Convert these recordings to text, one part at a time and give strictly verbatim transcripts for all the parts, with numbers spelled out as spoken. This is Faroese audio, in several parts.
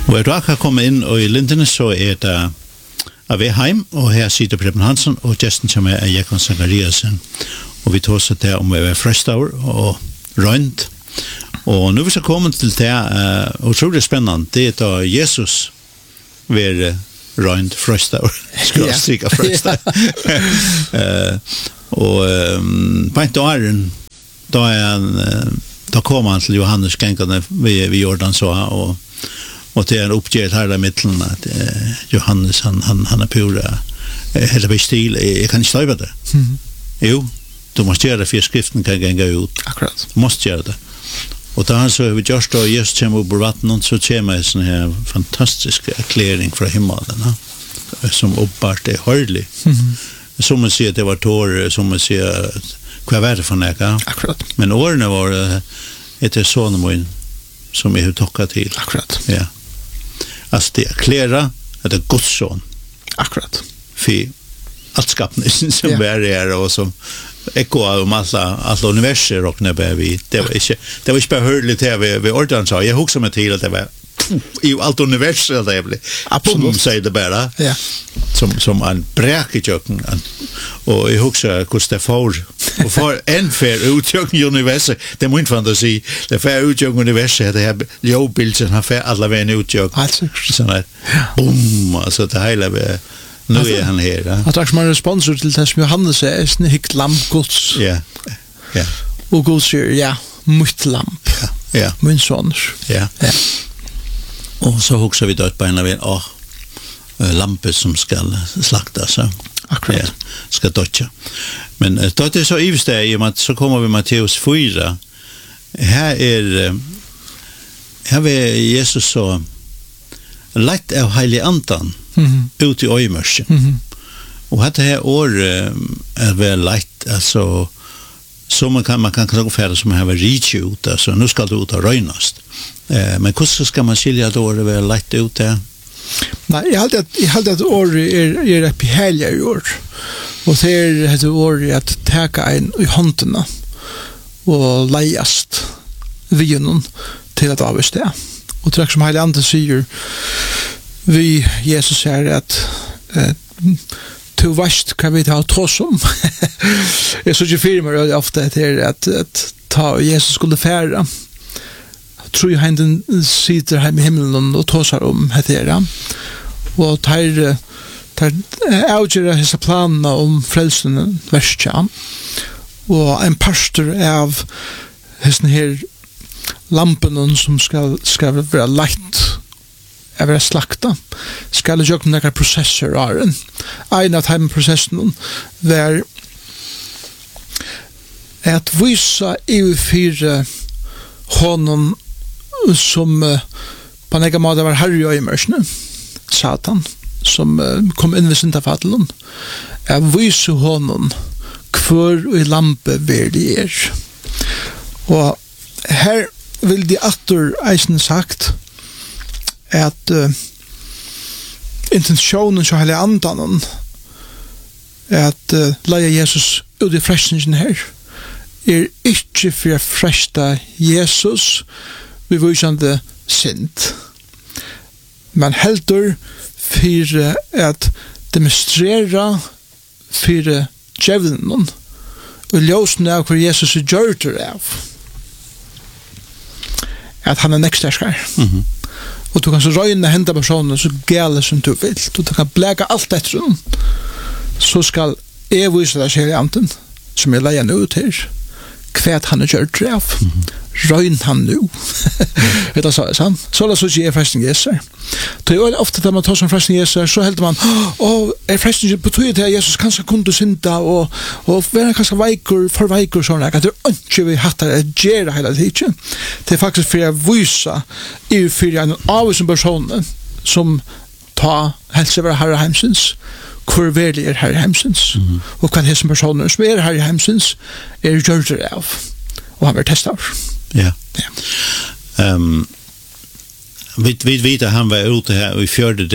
Og er du akkurat kommet inn og i Lindene, så er det av Heim, og her sitter Preben Hansen, og gjesten som er Jekon Zachariasen. Og vi tar seg til om vi er frøstaur og rønt. Og nå er vi så kommet til det, uh, utrolig spennende, det er da Jesus vil rønt frøstaur, skal stryka frøstaur. uh, og um, på en dag, da er han, uh, da kom han til Johannes gengene ved, ved Jordan så, og och det är en uppgivet här i mitten att eh, Johannes han han han är pura eh, hela bestil jag kan inte skriva det. Mm. Jo, du måste göra det för skriften kan gå ut. Akkurat. Du måste göra det. Och då han så har vi just då just kommer på vatten och så kommer en sån här fantastisk erkläring från himmelen, va? Som uppbart är hörlig. Mm. Som man säger det var tår, som man säger vad var det för något? Akkurat. Men åren var det ett sån mån som jag har tackat till. Akkurat. Ja. Alltså det erklära att det är Guds son. Akkurat. För allt skapningen som Ja. är här och som ekko om alla alla universum och när vi det var inte det var inte bara hörligt här vi vi ordan sa jag huxar mig till att det var i allt universum det blir absolut säger det bara Ja. som som en bräkejöken och jag huxar Gustav Faur och för en för utjöken universum det måste fantasi det för utjöken universum det här jobbbilden har för alla vägen utjöken Alltså sån här boom alltså det hela nu är han här. Ja. Att jag som sponsor till det som Johannes är en hikt lamp Guds. Ja. Ja. Och Gud säger ja, mitt lamp. Ja. Ja. Min son. Ja. Ja. Och så huxar vi då på en av en åh lampe som ska slaktas så. Akkurat. Ja, ska dotcha. Men då det så ivstä i att så kommer vi Matteus fyra. Här är här är Jesus så lagt av helig andan mm -hmm. ut i öjmörsen. Mm -hmm. Och att det här år är väl lagt alltså så man kan man kan kanske färda som här var reach ut alltså nu ska det ut och röjnast. Eh men hur ska man skilja då det väl lagt ut där? Nej, jag hade jag hade ett år är är uppe i helga i år. Och det är ett år att ta en i handen och lejast vid någon till att avstå. Och det som hela andra säger vi Jesus säger att eh, du vet kan vi ta tross om. Jag såg ju filmer ofta att det att, att ta Jesus skulle färra. Jag tror ju han sitter här i himlen och tossar om det. Och tar tar avgöra hela planen om frälsningen värsta. Och en pastor av hesten här lampen som ska ska vara lagt över slakta ska det göra några processer är en av time processen där att visa i för honom som på något måte var Harry i mörsen Satan som kom in vid syndafallen att visa honom kvar i lampe värd är och här vill de attor eisen sagt at uh, intentionen så hela andan at uh, leia Jesus ut i frälsningen här är inte för att frälsta Jesus vi visande synd men heldur för att demonstrera för djävulen och ljósna av hur Jesus är gjort av att han är nextärskare. Mhm. Och du kan så röjna hända personen så gäller som du vill. Du kan bläka allt efter den. Så ska jag visa dig här i anten som jag lägger ut här. Kvärt han är gjort av. Röjn han nu. Vet du så? Så så så är frälsning Jesus. Det är ofta när man tar som frälsning Jesus så helt man åh är frälsning betyder att Jesus kanske kunde synda och och vara kanske veikor för veikor så där att du inte vi hattar att göra hela tiden. Det är faktiskt för att visa i för en avs person som ta hälsa vara Herre hemsens hur väl är Herre hemsens och kan hälsa personer som är Herre hemsens är gjort av och han vill testa. Ja. Ja. Ehm vi vi vet att han var ute här i fjärde det.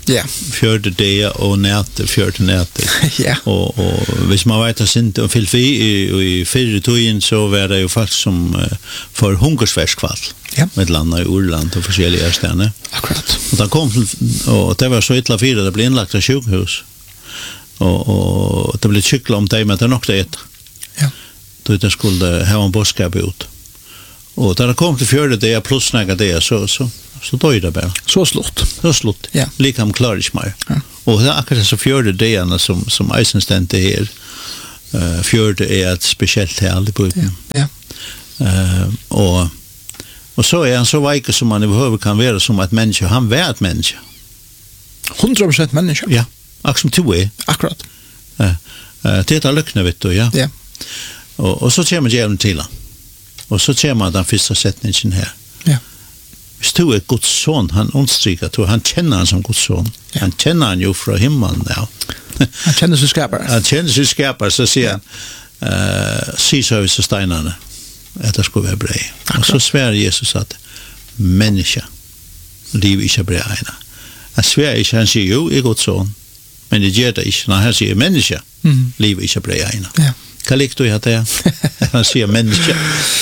Ja. Fjørte det og nætte, fjørte nætte. Ja. Og, og hvis man vet at sint og fyllt vi i, i fyrre tøyen, så var det jo faktisk som uh, for hungersverskvall. Ja. Med landa i Urland og forskjellige steder. Akkurat. Og det kom til, og det var så ytla fire, det ble innlagt av sjukhus. Og, og det ble kykla om det, men det er nok det etter. Ja. Då det skulle ha en boskap ut. Och där det kom till fjärde det plus några det så så så dör det bara. Så slott. Så slott. Ja. Likam klarar inte mer. Ja. Och det är akkurat så fjärde det som som Eisenstein här. Eh fjärde är ett speciellt här på. Ja. Ja. Eh och och så är han så vacker som man överhuvud kan vara som ett människa. Han är ett människa. hundra procent människa. Ja. Akkurat som du är. Akkurat. Eh eh det är lyckna vet du, ja. Ja. Och och så kommer djävulen till han. Och så kommer den första sättningen här. Ja. Hvis du är Guds son, han understryker att han känner han som Guds son. Ja. Han känner han ju från himmelen där. Han känner sig skapare. Han känner sig skapare, så säger han, uh, si så vis och steinarna, att det skulle vara bra. Och så svär Jesus att människa, liv inte bra ena. Han svär inte, han säger jo, är Guds son, men det gör det inte. När han säger människa, Mm. liv inte bra ena. Ja. Kan likte du att det? Han säger människa.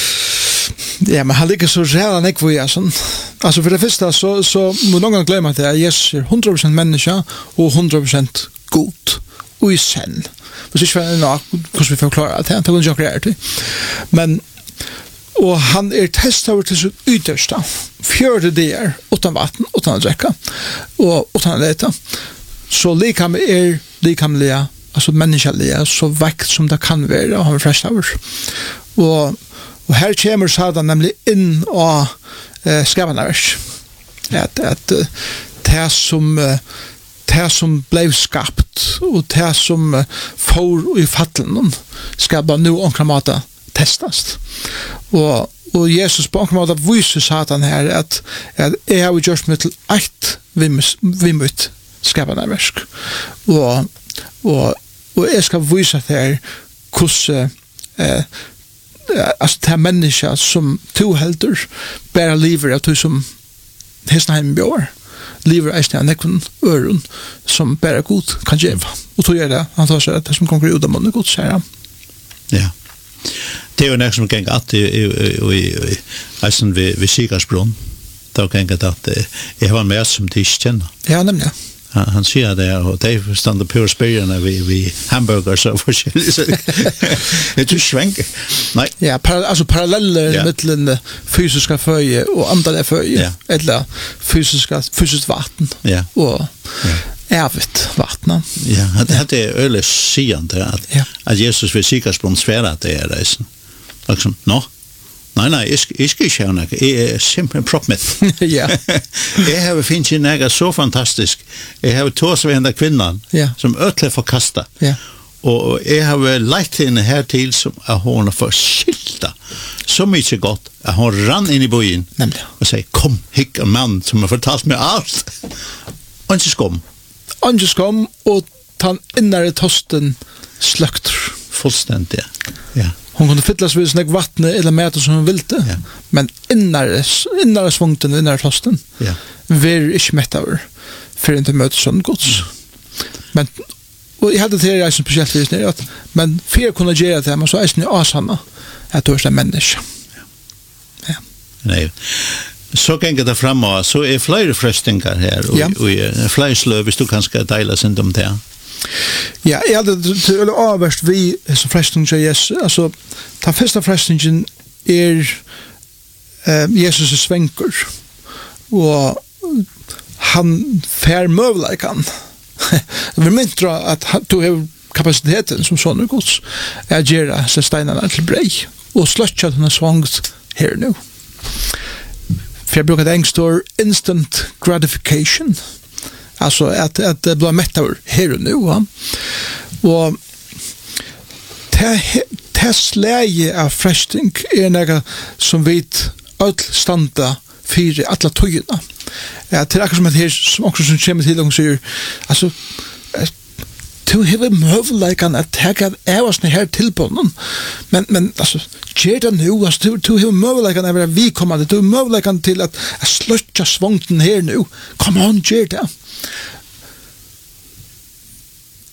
Ja, men han ligger så redan ekvo i alltså. Alltså för det första så så må någon gång glömma att det är Jesus är hundra procent människa och hundra procent god och i sen. Men så är det nog hur vi förklarar att han tar en joke Men och han är testad till sitt yttersta. Fjärde det är utan vatten, utan att dricka och utan att äta. Så likam är likamliga, alltså människaliga, så växt som det kan vara och han är fräscht över. Och Og her kommer Satan nemlig inn og uh, skapanavers. At, at uh, det som uh, det som blev skapt og det som uh, får i fattelen skal bare nå omkring måte testast. Og, og Jesus på omkring måte viser Satan her at, at jeg har gjort meg til eit vimut skapanavers. Og, og, og jeg skal vise her hvordan uh, alltså det här människa som to helter bara lever att du som Hesnheim björ lever är en ekon öron som bara god kan geva och så gör det han tar sig att det som kommer ut av munnen god säger han. Ja. Det är ju nästan som kan att i i alltså vi vi Sikarsbrunn då kan jag att jag har med som tischchen. Ja, nämligen. Han, han sier det, og de stod på spyrene vi, vi hamburgers og forskjellig, så det tror svenker. Nei. Ja, para, altså paralleller ja. Mellom fysiska føje og andlige føje, ja. Eller fysiska, fysisk vatten ja. Og ja. evigt vatten. Ja, det er øyelig sigende at, ja. At Jesus vil Sikarsbrunn svære at det er reisen. Liksom, nå? Nei, nei, jeg skal, jeg skal ikke ha noe. Jeg er simpelthen proppmitt. Ja. Jeg har finnet noe så fantastisk. Jeg har tås ved henne kvinnan ja. Som øtelig forkastet. Ja. Og jeg har leit henne her til som at hun har forskylta så mye godt at hun rann inn i byen Nemlig. Og sier, kom, hikk en mann som har fortalt meg alt. Og ikke skom. Og ikke skom, og ta innere tosten sløkter. Fullstendig, ja. Hon kunde fyllas vid sådana vatten eller mäta som hon ville. Ja. Men innare, innare svångten, innare tosten, ja. var ikke mätt över för inte möta sån gods. Men, och jag hade till det som speciellt vis ner, att, men för att kunna göra det, man så är det asanna att du är en människa. Ja. Ja. Nej. Så kan det fram och så är flera frestningar här och, ja. och, och flera slöv hvis du kanske delar sin om det. Ja, jag hade till avvärst vi som frestning till Jesus. Alltså, den första frestningen är eh, Jesus är svänker. Och han fär mövlikan. Vi myntar att du har kapaciteten som sån gods att göra sig steinarna till brej. Och slötja den här svångt här nu. För jag brukar engst står instant gratification. Alltså att att det blir mättare här och nu va. Och det släge av frestning är något som vet allt standa för alla tøyna. Ja, det är som att här som också som kommer till och säger alltså to have a möjligheten att ta ävasna här till på någon. Men men alltså ger det nu alltså to to have möjligheten att vi kommer att to möjligheten till att slötja svångten här nu. Come on, ger det.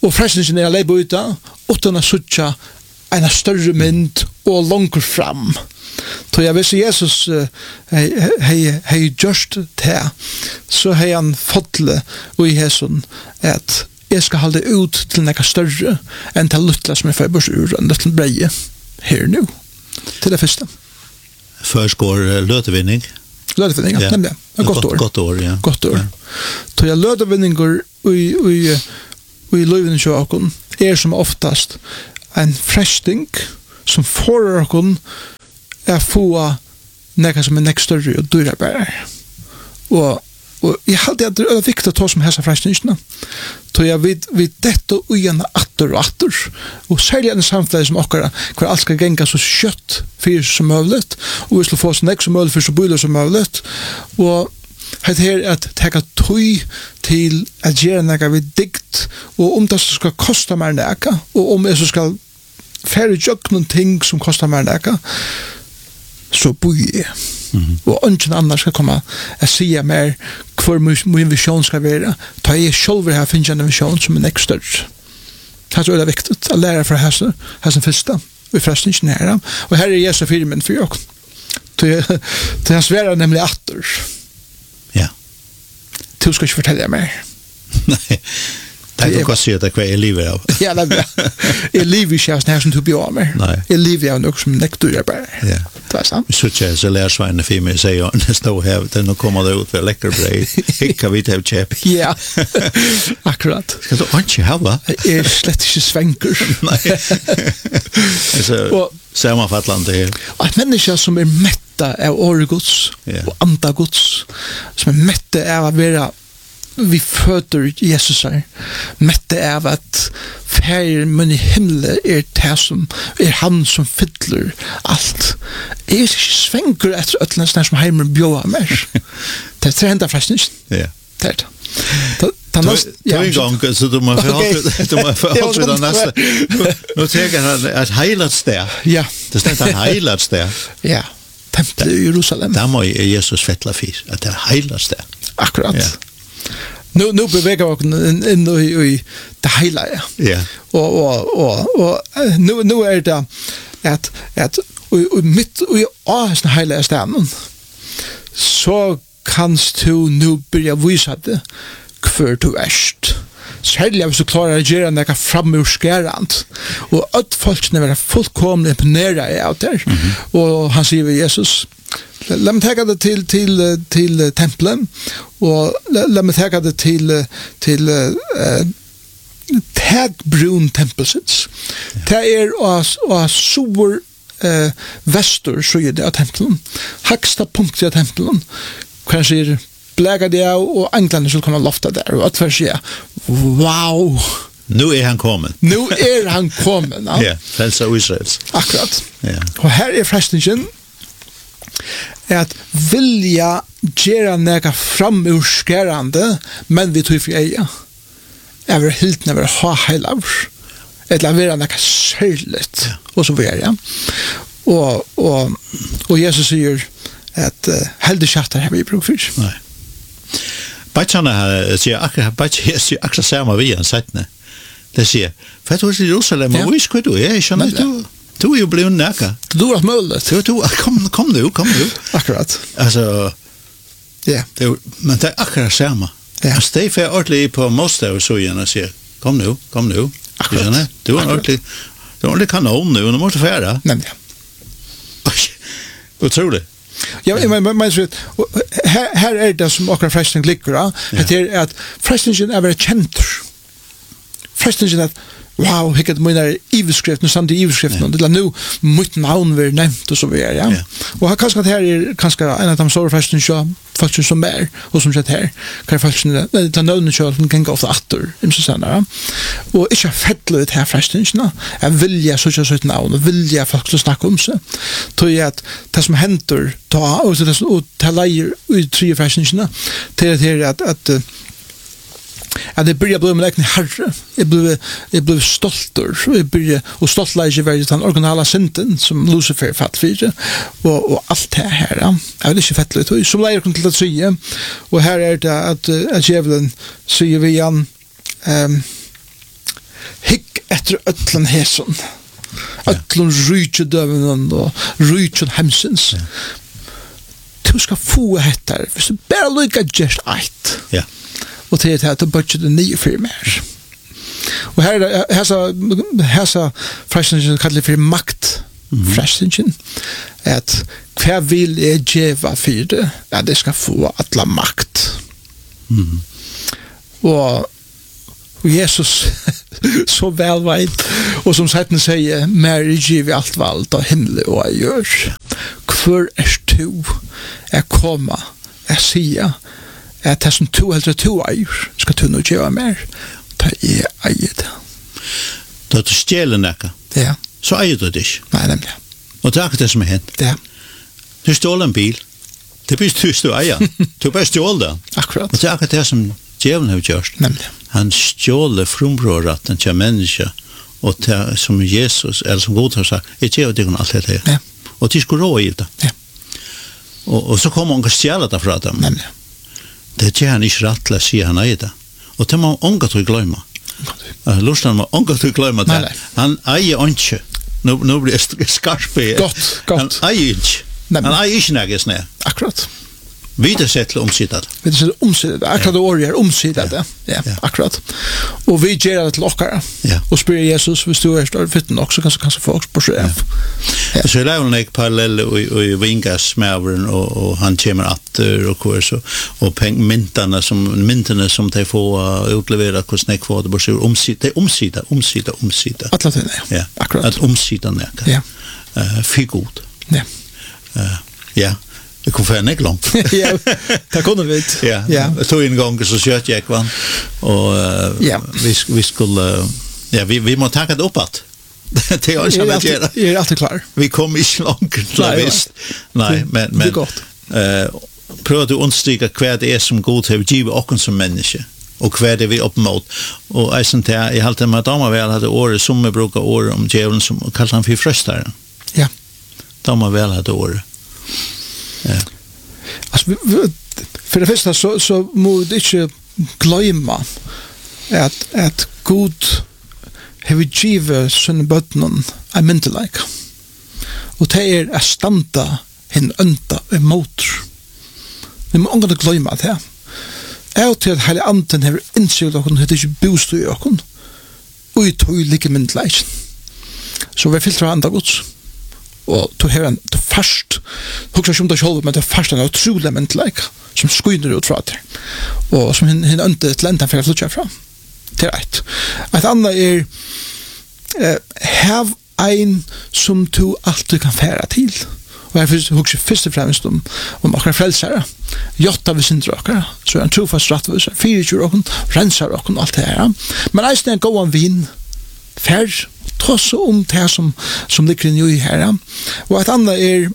og frestelsen er å lebe ut utan å suttja en større mynd og langer fram. Så jeg visste Jesus hei gjørst det, så hei han fåttle og i hesson at jeg skal holde ut til nekka større enn til luttla som er fyrir ur og luttla breie her nu, til det første. Først går løtevinning. Løtevinning, ja, nemlig. Godt år. Godt år, ja. Godt år. Så jeg løtevinninger og i løyvene til åkken er som oftast en fresting som får åkken er få nekka som er nekk større og dyrer bare. Og, og jeg halte at det er viktig å ta som hessa frestingene. Så jeg vet, vet dette ugjen atter og atter, og særlig en samfunn som okkara, hver alt skal genga så kjøtt fyrir som møvlet, og vi skal få så nekk som møvlet fyrir så bøyler som møvlet, og het her at teka tøy til at gjøre nekka vi dikt, og om det skal kosta mer nekka, og om det skal færre jøk noen ting som kosta mer nekka, så bøy jeg. Mm-hmm. Og ingen annar skal komme og sige mer hvor min visjon skal være. Ta jeg selv her finner en visjon som er nekst større. Det er det viktig å lære fra hese, hese første, og forresten ikke nære. Og her er Jesu firmen for jeg. Til han sverer nemlig atter. Ja. Du skal ikke fortelle mer. Nei. Det er godt å si at det er hva jeg lever av. Ja, det er bra. Jeg lever ikke av sånn her som du blir av meg. Nei. Jeg lever av noe som nekter jeg bare. Ja. Det er sant. Vi synes ikke så lærersveinene for meg sier, når jeg står her, til nå kommer det ut ved lekker brei. Ikke vi til kjep. Ja, akkurat. Skal du ikke ha, va? Jeg er slett ikke svenker. Nei. Så sammenfattlande her. Et menneske som er mette av åregods Ja. og andagods, som er mette av å være vi føder Jesus her, mette av at færen munn i himmelen er det som er han som fyller alt. Jeg er ikke svenker etter øtlens nær som heimer bjøa mer. Det er tre enda forresten. Ja. Det er det. Ta en gang, så du må forholde det neste. Nå tenker han et heilat sted. Ja. Det stedet et heilat sted. Ja. Templet i Jerusalem. Da må Jesus fettla fyr, at det er heilat sted. Akkurat. Ja. Nu nu beveger vi oss inn, inn i, i det hele. Ja. Ja. Og, og, og, og nu, nu er det at, at og, og mitt og i åsen hele stedet så kanst du nu begynne å vise det hver du erst. Særlig hvis du klarer å gjøre noe framurskærende. Og at folkene vil være fullkomlig imponeret av det. Mm-hmm. Og han sier ved Jesus, la meg tenke det til, til, til tempelen, og la, la meg tenke det til, til uh, Tagbrun tempelsits. Det er å sår uh, vestur, så er det av tempelen. Haksta punktet av tempelen. Kanskje bläga det och englene skulle kunna lofta där och att säga wow, nu är han kommen. Nu är han kommen. Ja, ja, frälsa Israels. Akkurat. Ja. Och här är frestningen att vilja göra några framurskärande, men vi tror för eja. Över helt när vi har hela eller vara något särskilt och så vidare. Ja. Och och och Jesus säger att uh, helde chattar har vi bruk för. Nej. Bacharna har säger akkurat bacharna säger akkurat samma vi han sagt ne. Det säger för att du är i Jerusalem och vi ska du är ju inte du är ju blivit näka. Du har möjlighet. Du du kom kom nu kom nu. Akkurat. Alltså ja. Det men det är akkurat samma. Ja. Stay fair ordentligt på måste och så gärna säger kom nu kom nu. Akkurat. Du är ordentligt. Du är ordentligt kanon nu och du måste färda. Nej. Vad tror du? Ja, men men men så här här är det som akkurat frestning ligger då. Det är att frestningen är väldigt känt. Frestningen att wow, vilket mina ivskrift och samt ivskrift och det nu mitt namn vill nämnt och så vidare. Ja. Och här kanske det här är kanske en av de stora frestningen faktiskt som är och som sett här kan faktiskt det namnet så att kan gå av åter i så såna. Och inte fettla det här frestningen. Jag vill jag så så ett namn och vill jag faktiskt snacka om så. Tror jag att det som händer ta och så det och ta lejer ut tre frestningen till det att att Ja, det börjar bli med en herre. Jag blev, jag blev stolter. Jag började, och stoltleige var den originala synden som Lucifer fatt för. Och, och allt det här. Ja. Jag vill inte fettligt. Och som lärer kom till att säga. Och här är det att, att djävulen säger vi igen. Um, hikk etter ötlen heson. Ötlen rydtjedøvnen og rydtjed hemsens. Ja. Du skal få hettar, hvis du bare lykka just eit. Ja. Og til at det budget er nye for mer. Og her er hesa hesa frestingen kallar for makt. Mm-hmm. Frestingen. At hva vil jeg djeva for det? Ja, det skal få atla makt. Mm. Og Jesus så velveit, og som setten sier, Mary giv alt valgt av himmel og jeg gjør. Hvor er du? Jeg kommer, jeg sier, at det som to eller to eier, skal du nå gjøre mer. Da er eier det. Da du stjeler nekka, Ja. så eier du det ikke. Nei, nemlig. Og det er ikke det som er hent. Ja. Du stjåler en bil. Det blir du stå eier. Du bare stjåler den. Akkurat. Og det er ikke det som djevelen har gjort. Nemlig. Han stjåler frumbrorratten til mennesker, og til, som Jesus, eller som God har sagt, jeg gjør det alt det her. Ja. Og de skulle råd i det. Ja. Og, og så kommer han og stjæler det fra dem. Nemlig. Det gjør han ikke rett til å si han eier det. Og det må han ångat til å glemme. Uh, Lorsan må ångat til å glemme det. Nei, nei. Han eier ikke. Nå, nå blir jeg skarpe. Godt, godt. Han eier ikke. Nemlig. Han eier ikke nægges ned. Akkurat. Vi er sett til å omsitte det. Vi er omsidet det. Akkurat det året er omsidet det. Ja, Ja. akkurat. Og vi gjør det til okkara. Ja. Og spyr Jesus, hvis du er større fytten nok, så kanskje kanskje folk på sjøen. Ja. Så det er jo en parallell i Vingas maveren, og, og han kommer atter og kurs, og, og peng, myntene som, myntene som de får uh, utlevere, hvordan jeg får det, bare så omsidet, det er omsidet, omsidet, omsidet. Atla til det, Ja, akkurat. at omsidet nekka. Ja. Uh, Fy god. Ja. Uh, ja, det kom for en ikke langt. Ja, det kunne vi. Ja, Ja. jeg tog en gang så kjøtt jeg kvann, og uh, Ja. vi, vi skulle, uh, ja, vi, vi må takke det oppåt. Det er ikke Jeg er med alltid, gjøre. jeg er alltid klar. Vi kom ikke langt til Nei, å visst. Nei, det- men, det men er godt. uh, prøv at du understryker hva det er som god til å give oss som menneske, og hva det er vi oppmått. Og jeg synes til, jeg halte med damer vel hadde året, som vi bruker året om djevelen, som kalte han for frøsteren. Ja. Damer vel hadde året. Ja. Altså, vi, vi, for det første så, så må vi ikke gløyma at, at God har givet sånne bøttene en myndelaik. Og det er å standa henne ønta imot. Vi må omgå gløyma det. Jeg til at hele anden har innsikt okken, det er ikke bostøy okken, og i tog like myndelaik. Så vi filtrer andre gods. Og du har en du først hugsa ikke om deg selv, men du først en utrolig mentleik som skuiner ut fra det og som hin, hin ønte et lenta for å flytja fra til eit et annet er eh, hev ein som du alltid kan færa til og jeg hugsa først og fremst om, om akkurat frelsere jotta vi sindra akkurat så er en trofast rattvis fyrirtjur okken rensar okken alt det her men eisen er en gåan vin fær tross om det som, som ligger i her. Og et annet er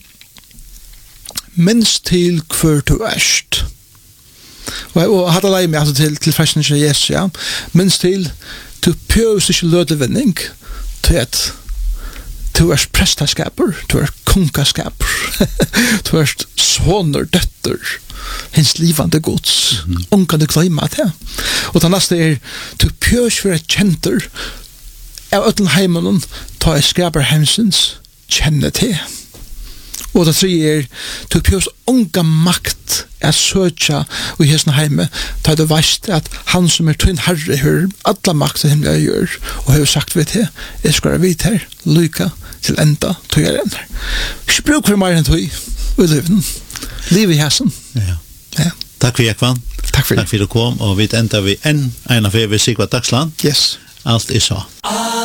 minst til hver du erst. Og, og hadde leie meg altså til, til frelsningen av Jesus, ja. Minst til du pøs ikke lødevinning til at du er prestaskaper, du er kongaskaper, du er soner, døtter, hins livande gods, mm. Ongande gløyma det. Og det neste er du pøs for et kjenter av ötlen heimen ta i skraper hemsens kjenne til. Og det tredje er du pjøs unga makt at søtja og i hesten heime ta du veist at han som er tøyn herre hører alla makt til himmel jeg gjør og har sagt vi til jeg skal være vidt her lyka til enda tøy er enda. Ikke bruk for mer enn tøy i liven. Liv i hesten. Ja. Ja. Takk for Jekvann. Takk for det. Takk for at du kom, og vi enda vi enn en av vi Sigvard Dagsland. Yes. Alt er så.